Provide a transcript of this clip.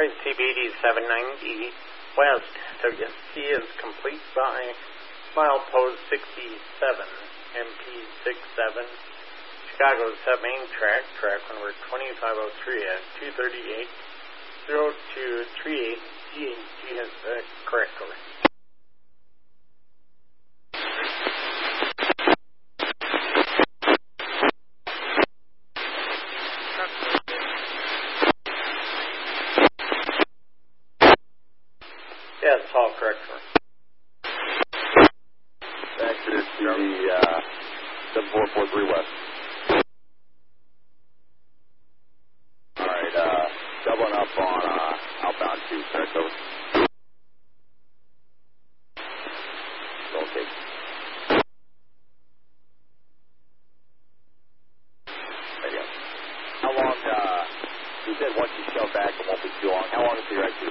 CBD 790 West, WSC is complete by milepost 67, MP 67, Chicago 7 main track number 2503 at 238-0238, GHG has the correct course. Yeah, it's all correct, sir. Exodus to the 7443 West. Alright, doubling up on outbound 2, correct, over. Okay. There you go. How long, you said once you shove back it won't be too long. How long is your exit